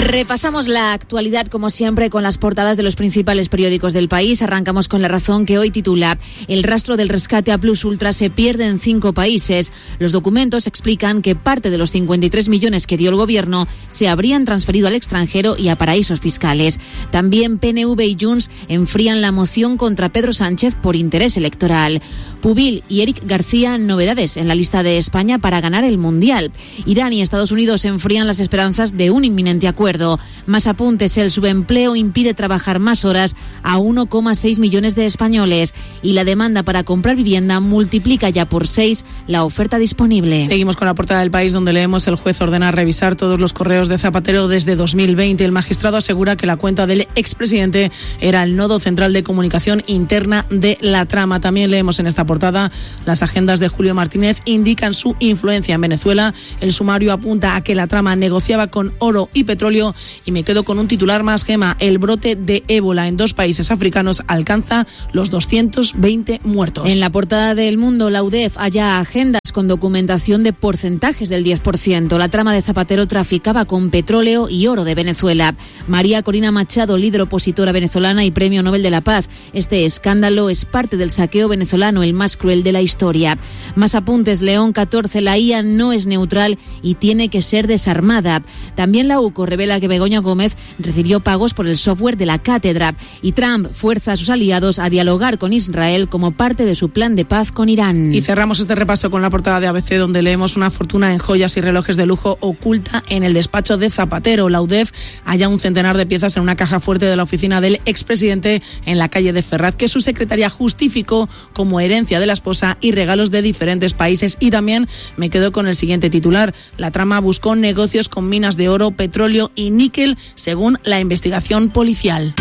Repasamos la actualidad, como siempre, con las portadas de los principales periódicos del país. Arrancamos con La Razón, que hoy titula: El rastro del rescate a Plus Ultra se pierde en 5 países. Los documentos explican que parte de los 53 millones que dio el gobierno se habrían transferido al extranjero y a paraísos fiscales. También PNV y Junts enfrían la moción contra Pedro Sánchez por interés electoral. Pubil y Eric García, novedades en la lista de España para ganar el Mundial. Irán y Estados Unidos enfrían las esperanzas de un inminente acuerdo. Más apuntes: el subempleo impide trabajar más horas a 1,6 millones de españoles y la demanda para comprar vivienda multiplica ya por 6 la oferta disponible. Seguimos con la portada del País, donde leemos: el juez ordena revisar todos los correos de Zapatero desde 2020. El magistrado asegura que la cuenta del expresidente era el nodo central de comunicación interna de la trama. También leemos en esta portada: las agendas de Julio Martínez indican su influencia en Venezuela. El sumario apunta a que la trama negociaba con oro y petróleo. Y me quedo con un titular más, Gema: el brote de ébola en 2 países africanos alcanza los 220 muertos. En la portada del Mundo, la UDEF halla agendas con documentación de porcentajes del 10%. La trama de Zapatero traficaba con petróleo y oro de Venezuela. María Corina Machado, líder opositora venezolana y Premio Nobel de la Paz: este escándalo es parte del saqueo venezolano, el más cruel de la historia. Más apuntes: León 14, la IA no es neutral y tiene que ser desarmada. También la UCO revela que Begoña Gómez recibió pagos por el software de la cátedra, y Trump fuerza a sus aliados a dialogar con Israel como parte de su plan de paz con Irán. Y cerramos este repaso con la portada de ABC, donde leemos: una fortuna en joyas y relojes de lujo oculta en el despacho de Zapatero. La UDEF halla un centenar de piezas en una caja fuerte de la oficina del expresidente en la calle de Ferraz, que su secretaria justificó como herencia de la esposa y regalos de diferentes países. Y también me quedo con el siguiente titular: la trama buscó negocios con minas de oro, petróleo y níquel, según la investigación policial.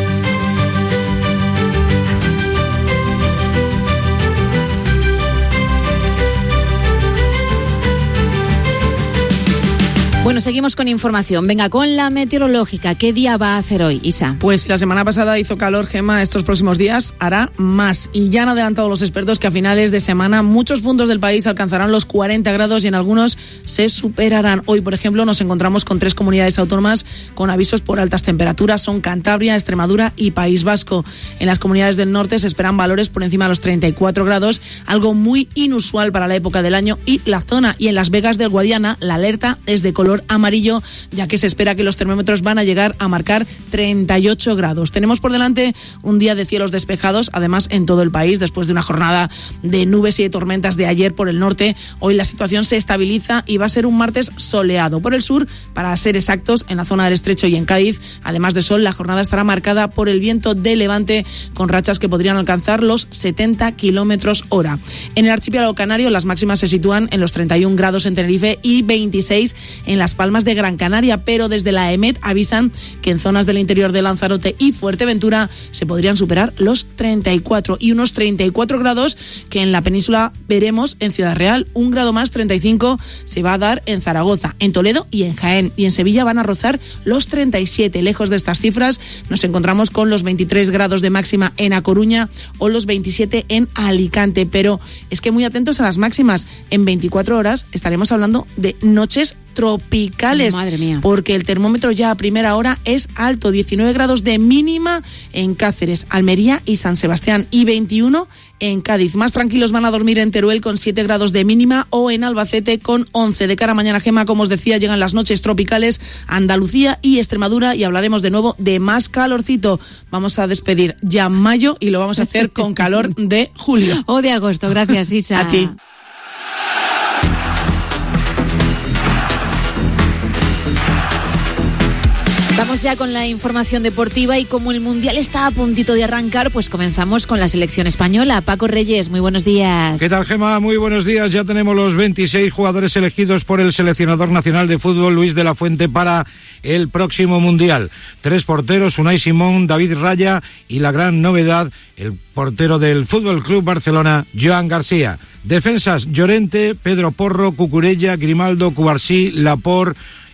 Bueno, seguimos con información. Venga, con la meteorológica. ¿Qué día va a hacer hoy, Isa? Pues la semana pasada hizo calor, Gema. Estos próximos días hará más. Y ya han adelantado los expertos que a finales de semana muchos puntos del país alcanzarán los 40 grados y en algunos se superarán. Hoy, por ejemplo, nos encontramos con 3 comunidades autónomas con avisos por altas temperaturas. Son Cantabria, Extremadura y País Vasco. En las comunidades del norte se esperan valores por encima de los 34 grados, algo muy inusual para la época del año y la zona. Y en Las Vegas del Guadiana la alerta es de color amarillo, ya que se espera que los termómetros van a llegar a marcar 38 grados. Tenemos por delante un día de cielos despejados, además en todo el país, después de una jornada de nubes y de tormentas de ayer por el norte. Hoy la situación se estabiliza y va a ser un martes soleado. Por el sur, para ser exactos, en la zona del Estrecho y en Cádiz, además de sol, la jornada estará marcada por el viento de levante, con rachas que podrían alcanzar los 70 kilómetros hora. En el archipiélago canario, las máximas se sitúan en los 31 grados en Tenerife y 26 en Las Palmas de Gran Canaria, pero desde la EMET avisan que en zonas del interior de Lanzarote y Fuerteventura se podrían superar los 34 y unos 34 grados que en la península veremos en Ciudad Real. 1 grado más, 35, se va a dar en Zaragoza, en Toledo y en Jaén, y en Sevilla van a rozar los 37. Lejos de estas cifras nos encontramos con los 23 grados de máxima en A Coruña o los 27 en Alicante, pero es que muy atentos a las máximas. En 24 horas estaremos hablando de noches tropicales. Madre mía. Porque el termómetro ya a primera hora es alto: 19 grados de mínima en Cáceres, Almería y San Sebastián y 21 en Cádiz. Más tranquilos van a dormir en Teruel con 7 grados de mínima o en Albacete con 11. De cara a mañana, Gema, como os decía, llegan las noches tropicales a Andalucía y Extremadura y hablaremos de nuevo de más calorcito. Vamos a despedir ya mayo y lo vamos a hacer con calor de julio. O de agosto. Gracias, Isa. A ti. Vamos ya con la información deportiva y como el Mundial está a puntito de arrancar, pues comenzamos con la selección española. Paco Reyes, muy buenos días. ¿Qué tal, Gema? Muy buenos días. Ya tenemos los 26 jugadores elegidos por el seleccionador nacional de fútbol, Luis de la Fuente, para el próximo Mundial. 3 porteros: Unai Simón, David Raya y la gran novedad, el portero del Fútbol Club Barcelona, Joan García. Defensas: Llorente, Pedro Porro, Cucurella, Grimaldo, Cubarsí, Laporte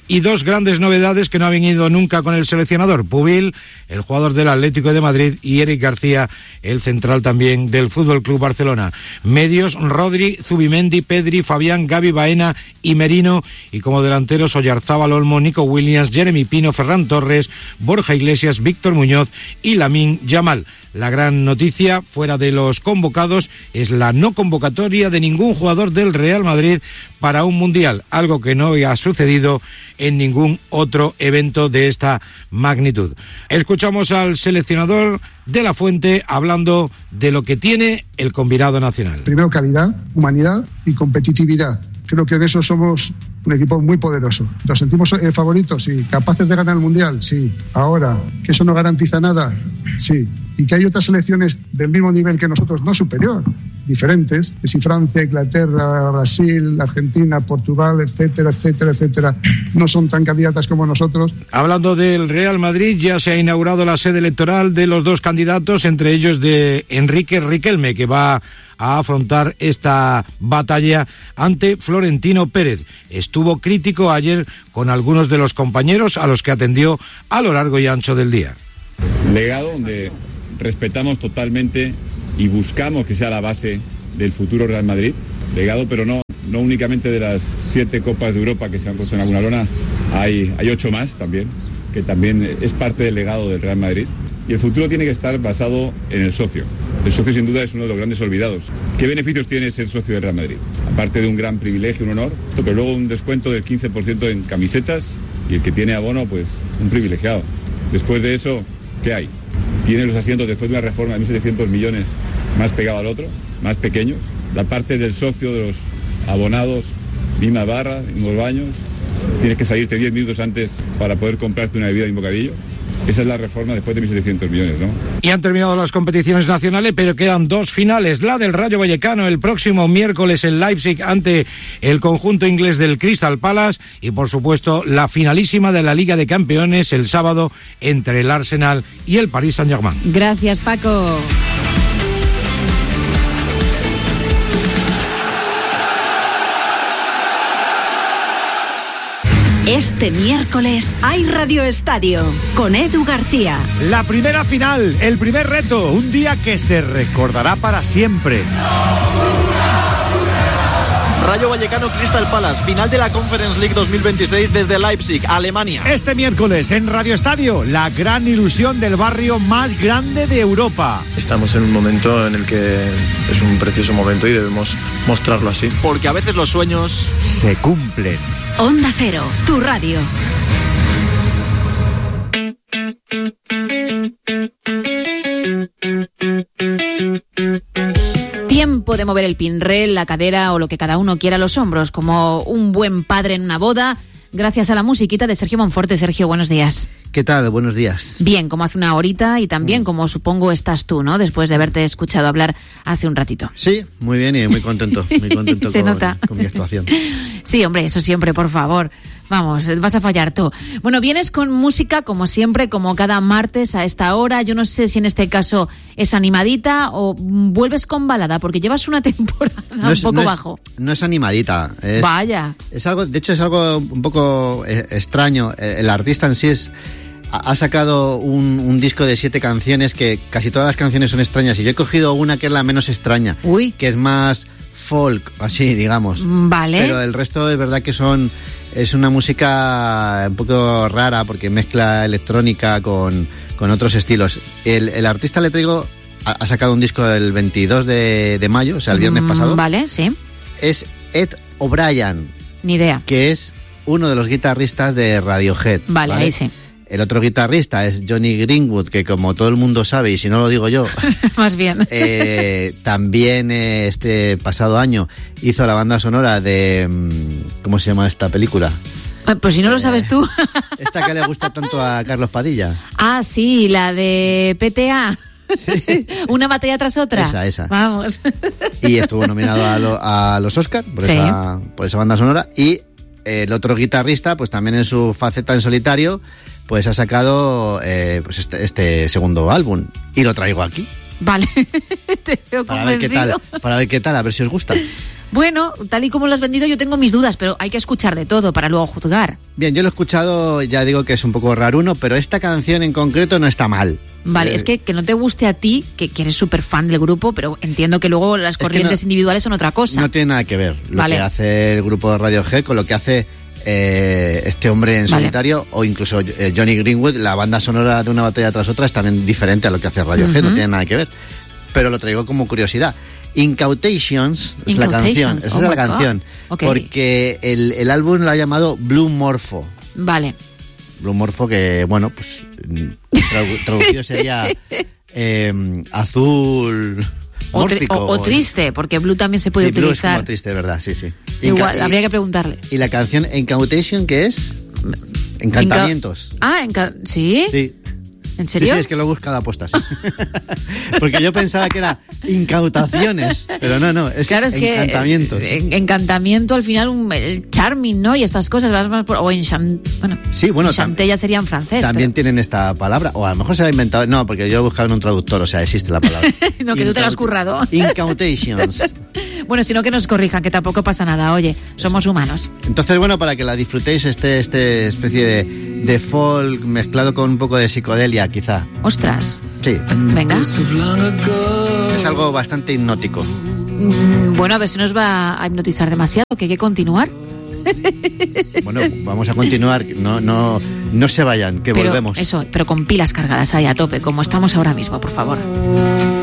Y dos grandes novedades que no habían ido nunca con el seleccionador: Pubil, el jugador del Atlético de Madrid, y Eric García, el central también del Fútbol Club Barcelona. Medios: Rodri, Zubimendi, Pedri, Fabián, Gavi, Baena y Merino, y como delanteros Oyarzábal, Olmo, Nico Williams, Jeremy Pino, Ferran Torres, Borja Iglesias, Víctor Muñoz y Lamine Yamal. La gran noticia, fuera de los convocados, es la no convocatoria de ningún jugador del Real Madrid para un Mundial, algo que no había sucedido en ningún otro evento de esta magnitud. Escuchamos al seleccionador de la Fuente hablando de lo que tiene el combinado nacional. Primero, calidad, humanidad y competitividad. Creo que de eso somos un equipo muy poderoso. ¿Nos sentimos favoritos? Sí. ¿Capaces de ganar el Mundial? Sí. Ahora, ¿que eso no garantiza nada? Sí. Y que hay otras selecciones del mismo nivel que nosotros, no superior, diferentes, que si Francia, Inglaterra, Brasil, Argentina, Portugal, etcétera, etcétera, etcétera, no son tan candidatas como nosotros. Hablando del Real Madrid, ya se ha inaugurado la sede electoral de los dos candidatos, entre ellos de Enrique Riquelme, que va a afrontar esta batalla ante Florentino Pérez. Estuvo crítico ayer con algunos de los compañeros a los que atendió a lo largo y ancho del día. Legado donde respetamos totalmente y buscamos que sea la base del futuro Real Madrid. Legado, pero no únicamente de las 7 Copas de Europa que se han puesto en alguna lona, hay 8 más también, que también es parte del legado del Real Madrid. Y el futuro tiene que estar basado en el socio. El socio sin duda es uno de los grandes olvidados. ¿Qué beneficios tiene ser socio del Real Madrid? Aparte de un gran privilegio, un honor, pero luego un descuento del 15% en camisetas, y el que tiene abono, pues un privilegiado. Después de eso, ¿qué hay? Tiene los asientos después de una reforma de 1.700 millones más pegado al otro, más pequeños. La parte del socio, de los abonados, misma barra, mismos baños. Tienes que salirte 10 minutos antes para poder comprarte una bebida y un bocadillo. Esa es la reforma después de 1.700 millones, ¿no? Y han terminado las competiciones nacionales, pero quedan dos finales. La del Rayo Vallecano el próximo miércoles en Leipzig ante el conjunto inglés del Crystal Palace, y por supuesto la finalísima de la Liga de Campeones el sábado entre el Arsenal y el Paris Saint-Germain. Gracias, Paco. Este miércoles hay Radio Estadio con Edu García. La primera final, el primer reto, un día que se recordará para siempre. Rayo Vallecano Crystal Palace, final de la Conference League 2026 desde Leipzig, Alemania. Este miércoles en Radio Estadio, la gran ilusión del barrio más grande de Europa. Estamos en un momento en el que es un precioso momento y debemos mostrarlo así. Porque a veces los sueños se cumplen. Onda Cero, tu radio. Tiempo de mover el pinrel, la cadera o lo que cada uno quiera, los hombros, como un buen padre en una boda, gracias a la musiquita de Sergio Monforte. Sergio, buenos días. ¿Qué tal? Buenos días. Bien, como hace una horita, y también como supongo estás tú, ¿no? Después de haberte escuchado hablar hace un ratito. Sí, muy bien y muy contento. Muy contento Se nota. Con mi actuación. Sí, hombre, eso siempre, por favor. Vamos, vas a fallar tú. Bueno, vienes con música, como siempre, como cada martes a esta hora. Yo no sé si en este caso es animadita o vuelves con balada, porque llevas una temporada un poco bajo. No es animadita. Vaya. Es algo, de hecho, es algo un poco extraño. El artista en sí ha sacado un disco de 7 canciones, que casi todas las canciones son extrañas, y yo he cogido una que es la menos extraña. Uy. Que es más folk, así, digamos. Vale. Pero el resto es verdad que es una música un poco rara, porque mezcla electrónica con otros estilos. El artista, le traigo, ha sacado un disco el 22 de mayo, o sea, el viernes pasado. Vale, sí. Es Ed O'Brien. Ni idea. Que es uno de los guitarristas de Radiohead. Vale, ahí sí. El otro guitarrista es Johnny Greenwood, que como todo el mundo sabe, y si no lo digo yo, más bien, también este pasado año hizo la banda sonora de... ¿Cómo se llama esta película? Pues si no lo sabes tú. Esta que le gusta tanto a Carlos Padilla. Ah, sí, la de PTA. Sí. Una batalla tras otra. Esa. Vamos. Y estuvo nominado a los Oscar por esa banda sonora. Y el otro guitarrista, pues también en su faceta en solitario, pues ha sacado pues este segundo álbum, y lo traigo aquí. Vale. Te veo para ver qué tal, a ver si os gusta. Bueno, tal y como lo has vendido yo tengo mis dudas, pero hay que escuchar de todo para luego juzgar. Bien, yo lo he escuchado, ya digo que es un poco raruno, pero esta canción en concreto no está mal. Vale, es que no te guste a ti, que eres súper fan del grupo, pero entiendo que luego las corrientes individuales son otra cosa. No tiene nada que ver lo que hace el grupo de Radiohead con lo que hace este hombre en solitario, o incluso Johnny Greenwood. La banda sonora de una batalla tras otra es también diferente a lo que hace Radiohead, no tiene nada que ver. Pero lo traigo como curiosidad. Incautations es la canción, esa es la canción, porque el álbum lo ha llamado Blue Morpho. Vale. Blue Morpho, que bueno, pues traducido sería azul mórfico. O triste, porque blue también se puede utilizar. Blue es como triste, ¿verdad? Sí. Igual, habría que preguntarle. ¿Y la canción Incautation qué es? Encantamientos. ¿Sí? Sí. ¿En serio? Sí, es que lo he buscado a postas. Porque yo pensaba que era incautaciones, pero no, es encantamientos. Encantamiento, al final, el charming, ¿no? Y estas cosas, o enchanté ya sería en francés. También tienen esta palabra, o a lo mejor se la ha inventado. No, porque yo he buscado en un traductor, o sea, existe la palabra. No, que tú te lo has currado. Incautations. Bueno, si no, que nos corrijan, que tampoco pasa nada, oye, somos humanos. Entonces, bueno, para que la disfrutéis, este especie de folk mezclado con un poco de psicodelia, quizá. Ostras. Sí. Venga. Es algo bastante hipnótico. Bueno, a ver si nos va a hipnotizar demasiado, que hay que continuar. Bueno, vamos a continuar, no se vayan, que volvemos. Pero con pilas cargadas ahí a tope, como estamos ahora mismo, por favor.